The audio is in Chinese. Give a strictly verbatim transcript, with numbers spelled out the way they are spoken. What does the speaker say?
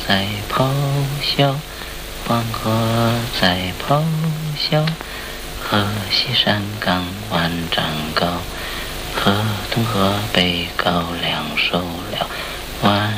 在咆哮，黄河在咆哮，河西山岗万丈高，河东河北高粱熟了，万